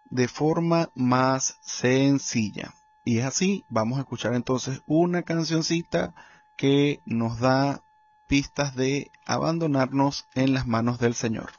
de forma más sencilla. Y es así, vamos a escuchar entonces una cancioncita que nos da pistas de abandonarnos en las manos del Señor.